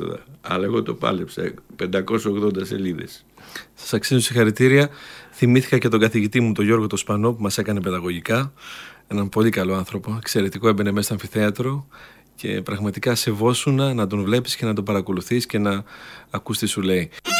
τίποτα. Αλλά εγώ το πάλεψα. 580 σελίδες. Σας αξίζουν συγχαρητήρια. Θυμήθηκα και τον καθηγητή μου, τον Γιώργο το Σπανό, που μας έκανε παιδαγωγικά. Έναν πολύ καλό άνθρωπο. Εξαιρετικό, έμπαινε μέσα στο αμφιθέατρο και πραγματικά σεβόσουνα να τον βλέπεις και να τον παρακολουθείς και να ακούς τι σου λέει.